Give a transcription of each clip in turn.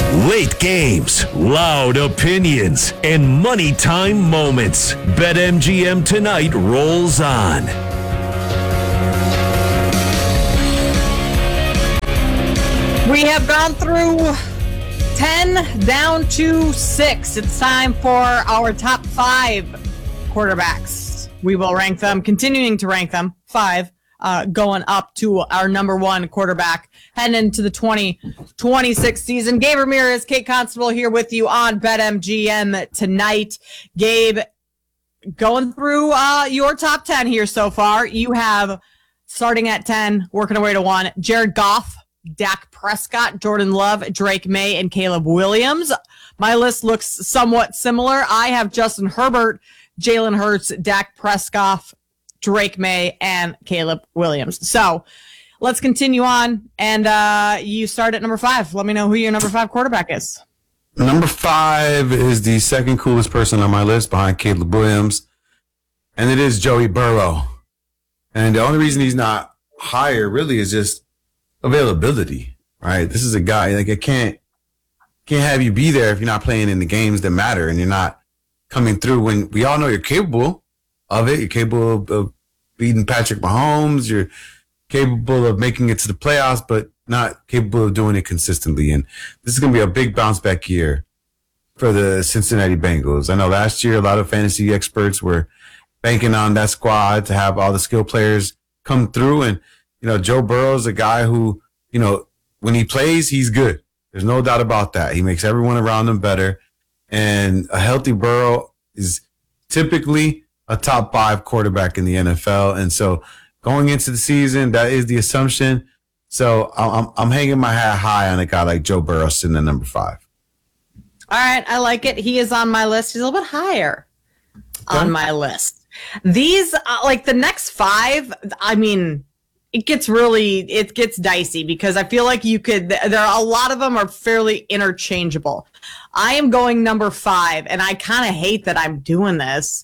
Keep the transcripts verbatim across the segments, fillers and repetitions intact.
Late games, loud opinions, and money time moments. BetMGM tonight rolls on. We have gone through ten down to six. It's time for our top five quarterbacks. We will rank them, continuing to rank them, five, uh, going up to our number one quarterback heading into the twenty twenty-six season. Gabe Ramirez, Kate Constable here with you on BetMGM tonight. Gabe, going through uh, your top ten here so far. You have, starting at ten, working our way to one, Jared Goff, Dak Prescott, Jordan Love, Drake May, and Caleb Williams. My list looks somewhat similar. I have Justin Herbert, Jalen Hurts, Dak Prescott, Drake May, and Caleb Williams. So let's continue on. And uh, you start at number five. Let me know who your number five quarterback is. Number five is the second coolest person on my list behind Caleb Williams, and it is Joey Burrow. And the only reason he's not higher really is just availability, right? This is a guy, like, I can't, can't have you be there if you're not playing in the games that matter and you're not coming through when we all know you're capable of it. You're capable of, of beating Patrick Mahomes. You're capable of making it to the playoffs, but not capable of doing it consistently. And this is going to be a big bounce back year for the Cincinnati Bengals. I know last year a lot of fantasy experts were banking on that squad to have all the skill players come through. And, you know, Joe Burrow's a guy who, you know, when he plays, he's good. There's no doubt about that. He makes everyone around him better. And a healthy Burrow is typically a top five quarterback in the N F L. And so going into the season, that is the assumption. So I'm, I'm hanging my hat high on a guy like Joe Burrow sitting at number five. All right. I like it. He is on my list. He's a little bit higher okay. on my list. These, uh, like the next five, I mean, it gets really, it gets dicey because I feel like you could, there are a lot of them are fairly interchangeable. I am going number five, and I kind of hate that I'm doing this.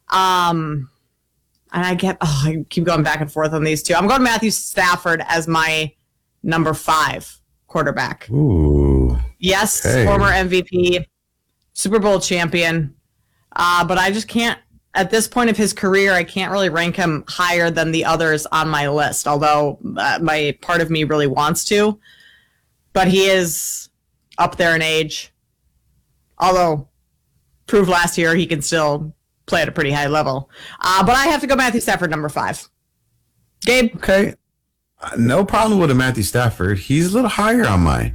Um, and I get, oh, I keep going back and forth on these two. I'm going Matthew Stafford as my number five quarterback. Ooh. Yes, okay. Former M V P, Super Bowl champion. Uh, but I just can't, at this point of his career, I can't really rank him higher than the others on my list, although uh, my part of me really wants to. But he is up there in age. Although, proved last year he can still play at a pretty high level. Uh, but I have to go Matthew Stafford, number five. Gabe? Okay. Uh, no problem with a Matthew Stafford. He's a little higher on mine.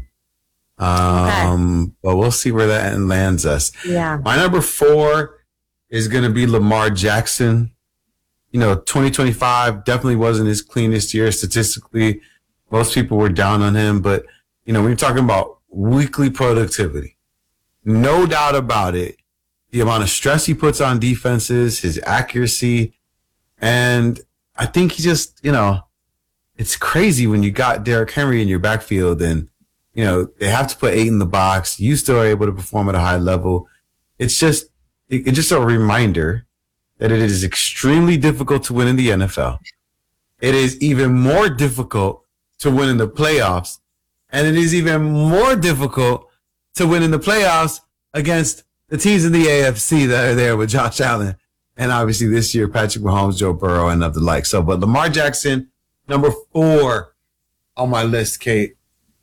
Um, okay. But we'll see where that lands us. Yeah. My number four is going to be Lamar Jackson. You know, twenty twenty-five definitely wasn't his cleanest year statistically. Most people were down on him. But, you know, when you're talking about weekly productivity, no doubt about it, the amount of stress he puts on defenses, his accuracy, and I think he just, you know, it's crazy when you got Derrick Henry in your backfield and, you know, they have to put eight in the box. You still are able to perform at a high level. It's just, it, it's just a reminder that it is extremely difficult to win in the N F L. It is even more difficult to win in the playoffs. And it is even more difficult to win in the playoffs against the teams in the A F C that are there with Josh Allen. And obviously this year, Patrick Mahomes, Joe Burrow, and of the like. So, but Lamar Jackson, number four on my list, Kate.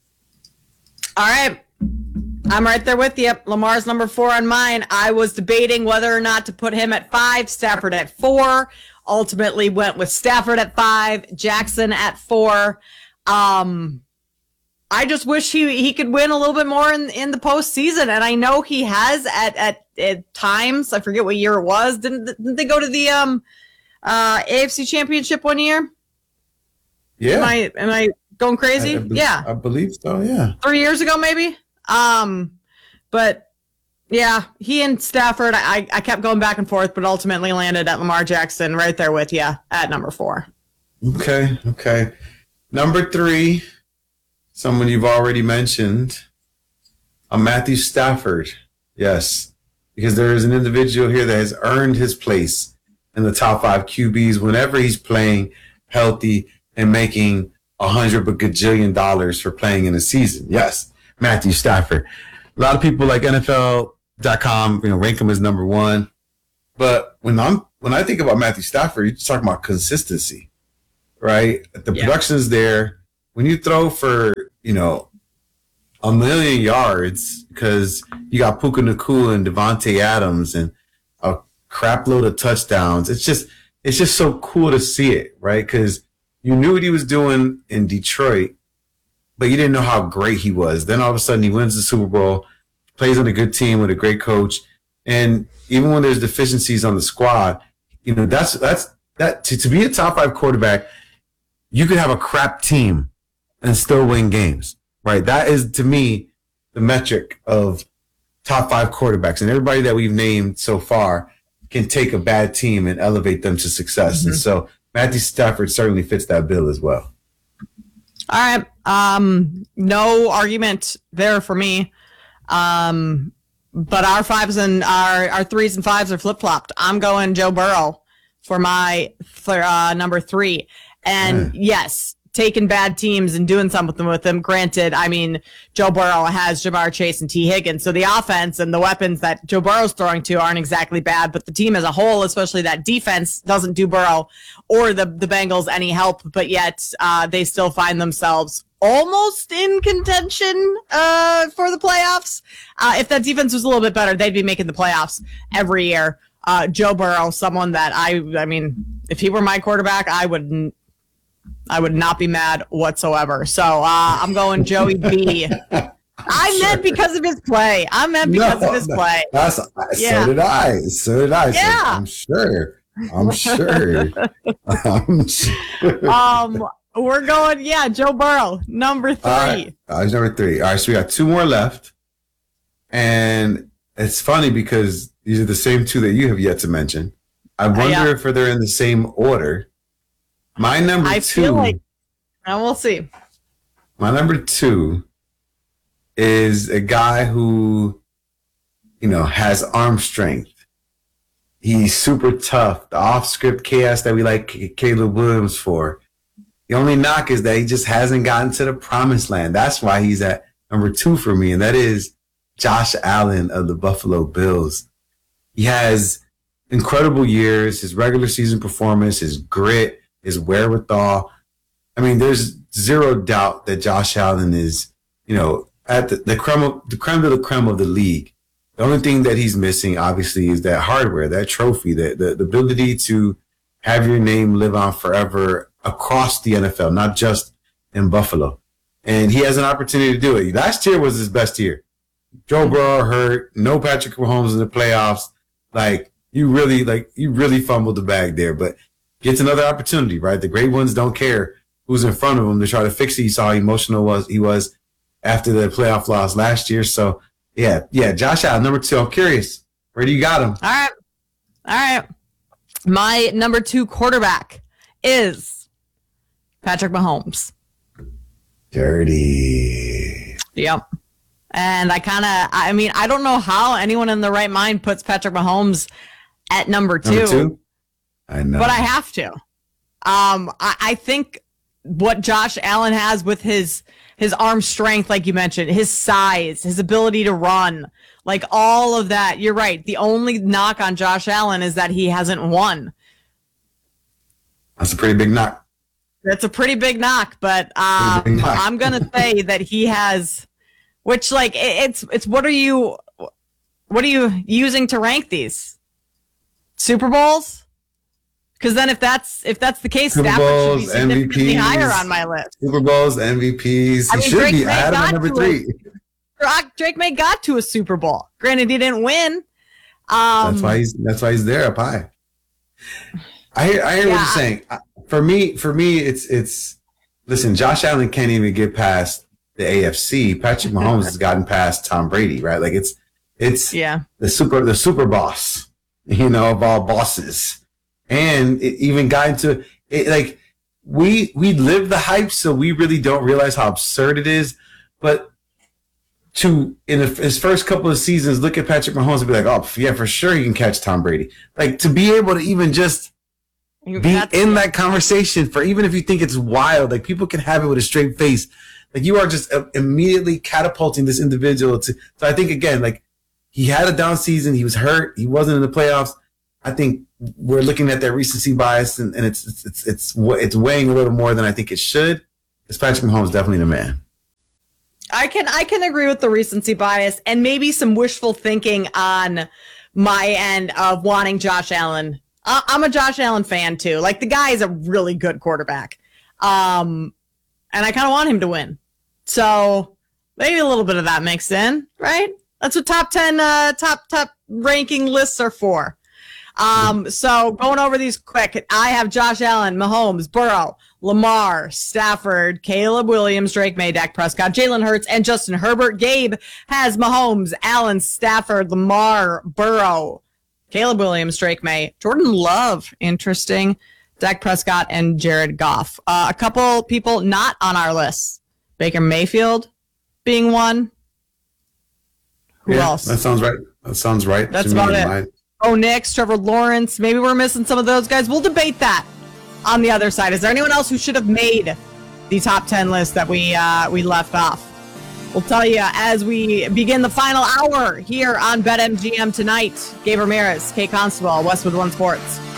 All right. I'm right there with you. Lamar's number four on mine. I was debating whether or not to put him at five, Stafford at four. Ultimately went with Stafford at five, Jackson at four. Um, I just wish he, he could win a little bit more in, in the postseason. And I know he has at, at, at times. I forget what year it was. Didn't, didn't they go to the um uh A F C Championship one year? Yeah. Am I, am I going crazy? I, I be- yeah. I believe so, yeah. Three years ago, maybe? Um, but yeah, he and Stafford, I, I kept going back and forth, but ultimately landed at Lamar Jackson right there with you at number four. Okay, okay. Number three, someone you've already mentioned, a Matthew Stafford. Yes, because there is an individual here that has earned his place in the top five Q Bs whenever he's playing healthy and making a hundred gajillion dollars for playing in a season. Yes, Matthew Stafford. A lot of people like N F L dot com, you know, rank him as number one. But when I'm when I think about Matthew Stafford, you're just talking about consistency, right? The Yeah. production's there. When you throw for, you know, a million yards because you got Puka Nacua and Devontae Adams and a crap load of touchdowns, it's just it's just so cool to see it, right? Because you knew what he was doing in Detroit, but you didn't know how great he was. Then all of a sudden he wins the Super Bowl, plays on a good team with a great coach, and even when there's deficiencies on the squad, you know, that's that's that to, to be a top five quarterback, you could have a crap team and still win games, right? That is, to me, the metric of top five quarterbacks. And everybody that we've named so far can take a bad team and elevate them to success. Mm-hmm. And so Matthew Stafford certainly fits that bill as well. All right. Um, no argument there for me. Um, but our fives and our, our threes and fives are flip-flopped. I'm going Joe Burrow for my for uh, number three. And yeah. yes, taking bad teams and doing something with them. Granted, I mean, Joe Burrow has Jamar Chase and T. Higgins. So the offense and the weapons that Joe Burrow's throwing to aren't exactly bad, but the team as a whole, especially that defense, doesn't do Burrow or the, the Bengals any help, but yet uh, they still find themselves almost in contention uh, for the playoffs. Uh, if that defense was a little bit better, they'd be making the playoffs every year. Uh, Joe Burrow, someone that I, I mean, if he were my quarterback, I wouldn't. I would not be mad whatsoever. So uh, I'm going Joey B. I meant because of his play. I meant because no, of his play. That's, yeah. So did I. So did I. Yeah. So I'm sure. I'm sure. I'm sure. Um, we're going, yeah, Joe Burrow, number three. All right. Uh, he's number three. All right, so we got two more left. And it's funny because these are the same two that you have yet to mention. I wonder uh, yeah. if they're in the same order. My number I two. Feel like, and we'll see. My number two is a guy who, you know, has arm strength. He's super tough. The off-script chaos that we like Caleb Williams for. The only knock is that he just hasn't gotten to the promised land. That's why he's at number two for me, and that is Josh Allen of the Buffalo Bills. He has incredible years. His regular season performance, his grit, his wherewithal. I mean, there's zero doubt that Josh Allen is, you know, at the, the creme of the creme de la creme of the league. The only thing that he's missing, obviously, is that hardware, that trophy, the, the, the ability to have your name live on forever across the N F L, not just in Buffalo. And he has an opportunity to do it. Last year was his best year. Joe Burrow hurt, no Patrick Mahomes in the playoffs. Like, you really, like, you really fumbled the bag there, but gets another opportunity, right? The great ones don't care who's in front of them to try to fix it. You saw how emotional was he was after the playoff loss last year. So, yeah, yeah, Josh Allen, number two. I'm curious. Where do you got him? All right. All right. My number two quarterback is Patrick Mahomes. Dirty. Yep. And I kind of, I mean, I don't know how anyone in the right mind puts Patrick Mahomes at number two. Number two? I know. But I have to. Um, I, I think what Josh Allen has with his his arm strength, like you mentioned, his size, his ability to run, like all of that. You're right. The only knock on Josh Allen is that he hasn't won. That's a pretty big knock. That's a pretty big knock, but um, big knock. I'm gonna say that he has, which like it, it's it's what are you what are you using to rank these Super Bowls? Because then, if that's if that's the case, Super Stafford Bowls, should be significantly M V Ps, higher on my list. Super Bowls, M V Ps. He I mean, should Drake be. May I had him got at number to three. A, Drake May got to a Super Bowl. Granted, he didn't win. Um, that's why he's that's why he's there up high. I hear I hear yeah. what you're saying. For me, for me, it's it's. Listen, Josh Allen can't even get past the A F C. Patrick Mahomes has gotten past Tom Brady, right? Like it's it's yeah. the super the super boss, you know, of all bosses. And it even got into it, like we we live the hype, so we really don't realize how absurd it is. But to in the, his first couple of seasons, look at Patrick Mahomes and be like, "Oh, yeah, for sure he can catch Tom Brady." Like to be able to even just be That's, in that conversation for even if you think it's wild, like people can have it with a straight face. Like you are just uh, immediately catapulting this individual to. So I think again, like he had a down season. He was hurt. He wasn't in the playoffs. I think we're looking at that recency bias, and, and it's, it's it's it's it's weighing a little more than I think it should. Because Patrick Mahomes is definitely the man. I can I can agree with the recency bias and maybe some wishful thinking on my end of wanting Josh Allen. Uh, I'm a Josh Allen fan too. Like the guy is a really good quarterback, um, and I kind of want him to win. So maybe a little bit of that mixed in, right? That's what top ten, uh, top top ranking lists are for. Um, so going over these quick, I have Josh Allen, Mahomes, Burrow, Lamar, Stafford, Caleb Williams, Drake May, Dak Prescott, Jalen Hurts, and Justin Herbert. Gabe has Mahomes, Allen, Stafford, Lamar, Burrow, Caleb Williams, Drake May, Jordan Love, interesting, Dak Prescott, and Jared Goff. Uh, a couple people not on our list. Baker Mayfield being one. Who yeah, else? That sounds right. That sounds right. That's to me about in it. my- Oh, Nix, Trevor Lawrence. Maybe we're missing some of those guys. We'll debate that on the other side. Is there anyone else who should have made the top ten list that we uh, we left off? We'll tell you as we begin the final hour here on BetMGM tonight. Gabe Ramirez, Kate Constable, Westwood One Sports.